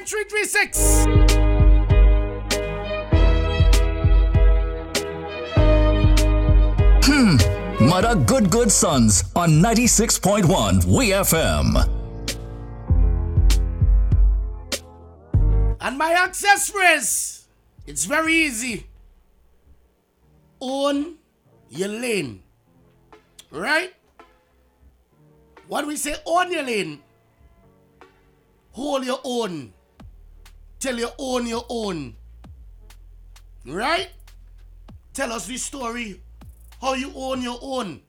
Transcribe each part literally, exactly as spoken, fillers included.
three three six. Hmm. Mother Good Good Sons on ninety-six point one W F M. And my accessories, it's very easy. Own your lane. Right? When we say own your lane, hold your own till you own your own. Right? Tell us the story, how you own your own.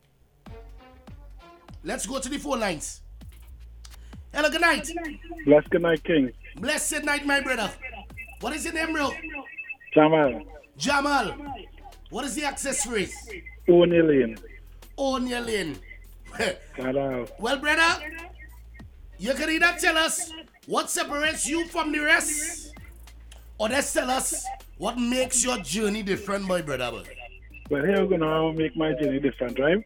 Let's go to the phone lines. Hello, good night. Blessed good night, King. Blessed night, my brother. What is your name, bro? Jamal. Jamal. What is the accessories? Own your lane. Own your lane. Hello. Well, brother, you can either tell us what separates you from the rest, or just tell us what makes your journey different, my brother. Well, here we're going to make my journey different, right?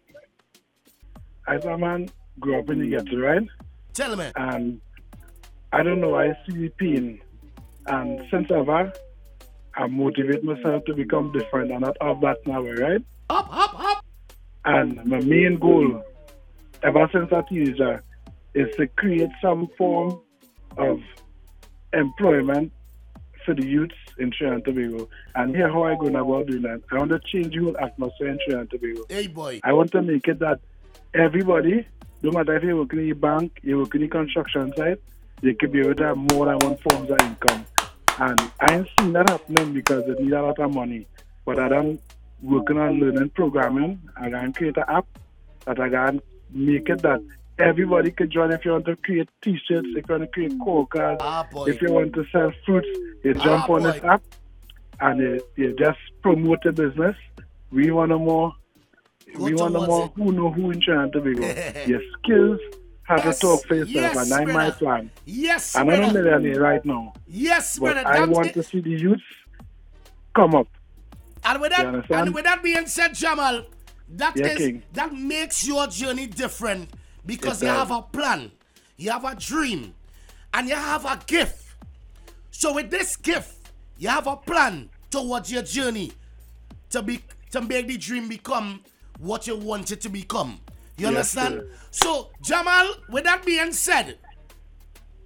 As a man, grew up in the ghetto, right? Tell me. And I don't know, I see the pain. And since ever, I motivate myself to become different and not have that now, right? Up, up, up. And my main goal, ever since a teenager, is to create some form of employment for the youths in Trinidad and Tobago. And here how I go about doing that. I want to change the whole atmosphere in Trinidad and Tobago. Hey, boy. I want to make it that everybody, no matter if you work in the bank, you work in the construction site, you can be able to have more than one form of income. And I ain't seen that happening because it needs a lot of money. But I done working on learning programming. I can create an app that I can make it that everybody can join. If you want to create t-shirts, if you want to create coca, ah, if you want to sell fruits, you jump ah, on boy. this app and you, you just promote the business. We want to more, Go we want to towards more it. who know who in Trinidad and Tobago. Your skills have Yes, to talk for yourself, yes, and that's my brother. plan. Yes, I'm not a brother. millionaire right now, Yes, but brother. I That's want it. to see the youths come up. And with You that, understand? and with that being said, Jamal, that Yeah, is King. that makes your journey different because It you does. have a plan, you have a dream, and you have a gift. So with this gift, you have a plan towards your journey to be to make the dream become what you want it to become. You Yes, understand? sir. So, Jamal, with that being said,